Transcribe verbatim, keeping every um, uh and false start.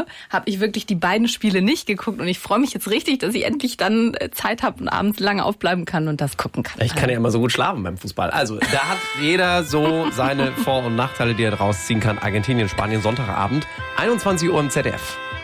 Woche habe ich wirklich die beiden Spiele nicht geguckt und ich freue mich jetzt richtig, dass ich endlich dann Zeit habe und abends lange aufbleiben kann und das gucken kann. Ich kann ja immer so gut schlafen beim Fußball. Also da hat jeder so seine Vor- und Nachteile, die er draus ziehen kann. Argentinien, Spanien, Sonntagabend, einundzwanzig Uhr im Z D F.